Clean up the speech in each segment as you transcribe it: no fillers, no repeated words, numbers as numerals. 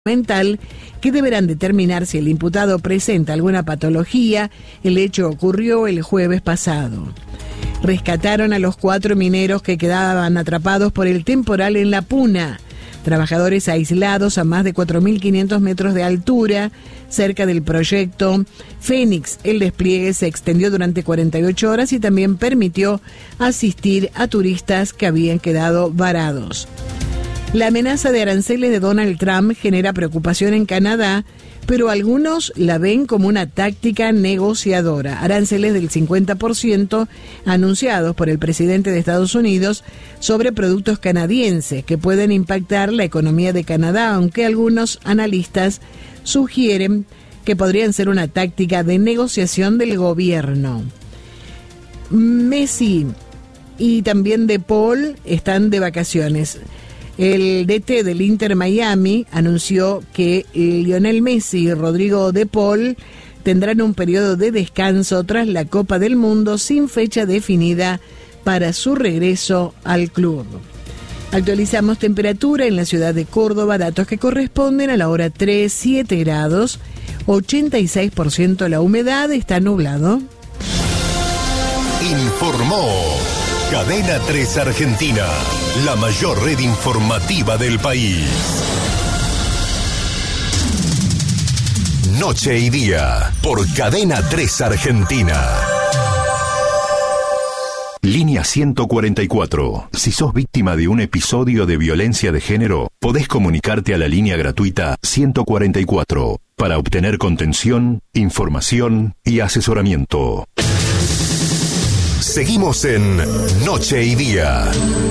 mental que deberán determinar si el imputado presenta alguna patología. El hecho ocurrió el jueves pasado. Rescataron a los 4 mineros que quedaban atrapados por el temporal en La Puna. Trabajadores aislados a más de 4.500 metros de altura, cerca del proyecto Fénix. El despliegue se extendió durante 48 horas y también permitió asistir a turistas que habían quedado varados. La amenaza de aranceles de Donald Trump genera preocupación en Canadá, pero algunos la ven como una táctica negociadora. Aranceles del 50% anunciados por el presidente de Estados Unidos sobre productos canadienses que pueden impactar la economía de Canadá, aunque algunos analistas sugieren que podrían ser una táctica de negociación del gobierno. Messi y también De Paul están de vacaciones. El DT del Inter Miami anunció que Lionel Messi y Rodrigo De Paul tendrán un periodo de descanso tras la Copa del Mundo sin fecha definida para su regreso al club. Actualizamos temperatura en la ciudad de Córdoba, datos que corresponden a la hora 3, 7 grados, 86% la humedad, está nublado. Informó Cadena 3 Argentina, la mayor red informativa del país. Noche y día, por Cadena 3 Argentina. Línea 144. Si sos víctima de un episodio de violencia de género, podés comunicarte a la línea gratuita 144 para obtener contención, información y asesoramiento. Seguimos en Noche y Día.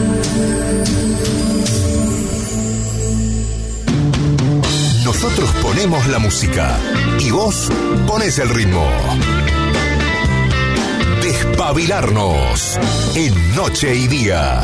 Nosotros ponemos la música y vos ponés el ritmo. Despabilarnos en Noche y Día.